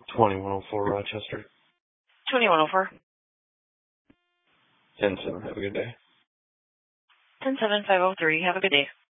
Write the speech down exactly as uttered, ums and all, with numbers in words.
twenty-one oh four Rochester. twenty-one oh four. ten seven. Have a good day. ten seven five oh three. Have a good day.